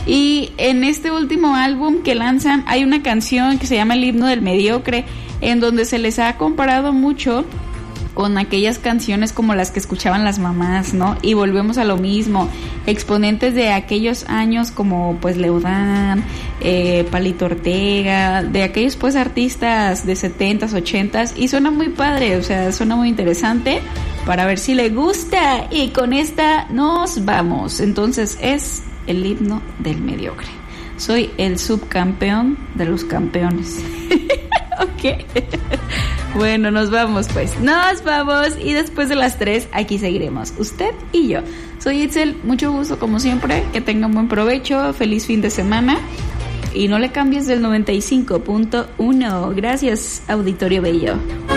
Y en este último álbum que lanzan hay una canción que se llama El himno del mediocre, en donde se les ha comparado mucho con aquellas canciones como las que escuchaban las mamás, ¿no? Y volvemos a lo mismo, exponentes de aquellos años como pues Leodán, Palito Ortega, de aquellos pues artistas de 70s, 80s, y suena muy padre, o sea, suena muy interesante, para ver si le gusta. Y con esta nos vamos. Entonces es El himno del mediocre. Soy el subcampeón de los campeones. Ok. Bueno, nos vamos pues. Nos vamos y después de las 3 aquí seguiremos, usted y yo. Soy Itzel, mucho gusto como siempre. Que tengan buen provecho, feliz fin de semana. Y no le cambies del 95.1. Gracias, Auditorio Bello.